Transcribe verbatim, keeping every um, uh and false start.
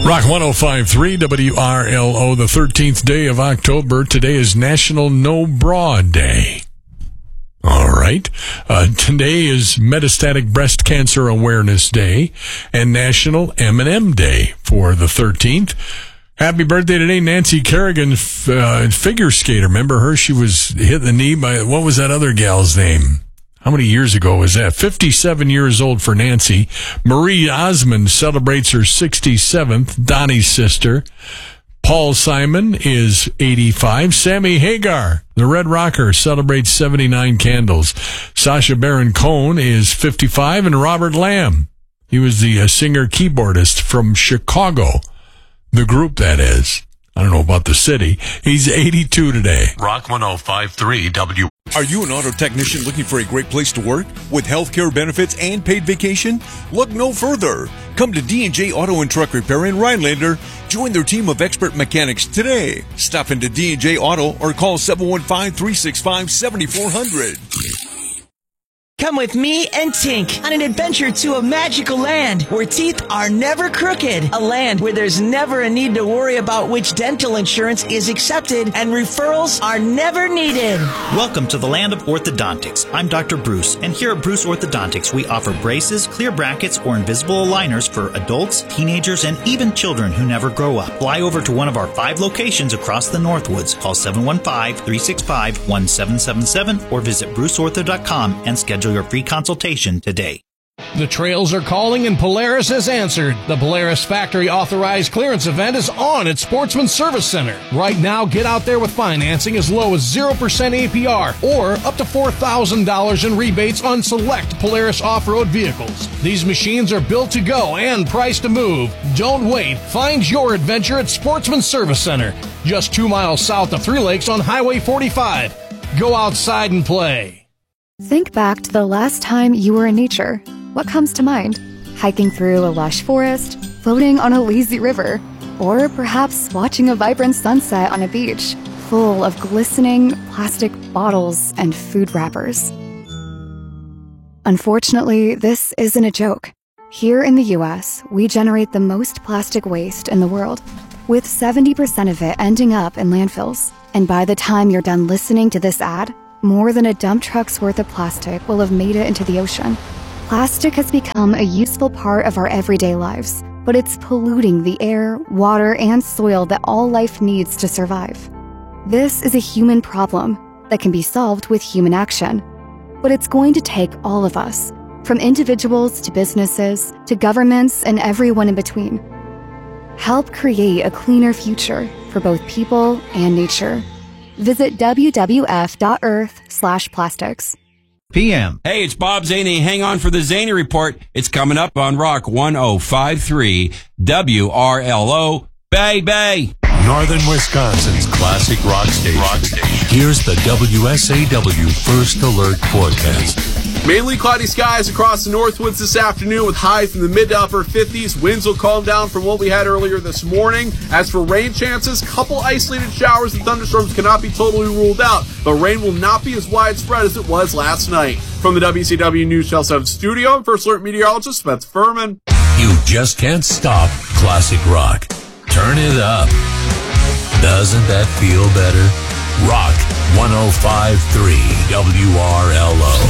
Rock one oh five point three W R L O, the thirteenth day of October. Today is National No Bra Day. All right. Uh, today is Metastatic Breast Cancer Awareness Day and National M and M Day for the thirteenth. Happy birthday today, Nancy Kerrigan, uh, figure skater. Remember her? She was hit in the knee by, what was that other gal's name? How many years ago was that? fifty-seven years old for Nancy. Marie Osmond celebrates her sixty-seventh, Donnie's sister. Paul Simon is eighty-five. Sammy Hagar, the Red Rocker, celebrates seventy-nine candles. Sacha Baron Cohen is fifty-five. And Robert Lamb, he was the uh, singer-keyboardist from Chicago, the group that is. I don't know about the city. He's eighty-two today. Rock one oh five point three W. Are you an auto technician looking for a great place to work with healthcare benefits and paid vacation? Look no further. Come to D and J Auto and Truck Repair in Rhinelander. Join their team of expert mechanics today. Stop into D and J Auto or call seven one five, three six five, seven four zero zero. Come with me and Tink on an adventure to a magical land where teeth are never crooked. A land where there's never a need to worry about which dental insurance is accepted and referrals are never needed. Welcome to the land of orthodontics. I'm Doctor Bruce, and here at Bruce Orthodontics, we offer braces, clear brackets, or invisible aligners for adults, teenagers, and even children who never grow up. Fly over to one of our five locations across the Northwoods. Call seven one five, three six five, one seven seven seven or visit bruce ortho dot com and schedule your free consultation today. The trails are calling and Polaris has answered. The Polaris Factory Authorized Clearance Event is on at Sportsman Service Center. Right now, get out there with financing as low as zero percent A P R or up to four thousand dollars in rebates on select Polaris off-road vehicles. These machines are built to go and priced to move. Don't wait. Find your adventure at Sportsman Service Center, just two miles south of Three Lakes on Highway forty-five. Go outside and play. Think back to the last time you were in nature. What comes to mind? Hiking through a lush forest, floating on a lazy river, or perhaps watching a vibrant sunset on a beach full of glistening plastic bottles and food wrappers. Unfortunately, this isn't a joke. Here in the U S, we generate the most plastic waste in the world, with seventy percent of it ending up in landfills. And by the time you're done listening to this ad, more than a dump truck's worth of plastic will have made it into the ocean. Plastic has become a useful part of our everyday lives, but it's polluting the air, water, and soil that all life needs to survive. This is a human problem that can be solved with human action, but it's going to take all of us, from individuals to businesses to governments and everyone in between. Help create a cleaner future for both people and nature. Visit W W F dot earth slash plastics. P M. Hey, it's Bob Zaney. Hang on for the Zaney Report. It's coming up on Rock one oh five point three W R L O. Bay Bay. Northern Wisconsin's classic rock station. Rock station. Here's the W S A W First Alert forecast. Mainly cloudy skies across the Northwoods this afternoon with highs in the mid to upper fifties. Winds will calm down from what we had earlier this morning. As for rain chances, couple isolated showers and thunderstorms cannot be totally ruled out, but rain will not be as widespread as it was last night. From the W C W News Channel seven studio, I'm First Alert meteorologist Spence Furman. You just can't stop classic rock. Turn it up. Doesn't that feel better? Rock one oh five point three W R L O.